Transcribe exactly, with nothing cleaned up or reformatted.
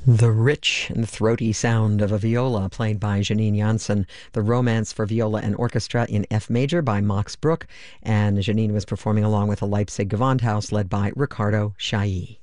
The rich and throaty sound of a viola played by Janine Janssen, the Romance for Viola and Orchestra in F major by Max Bruch, and Janine was performing along with a Leipzig Gewandhaus led by Riccardo Chailly.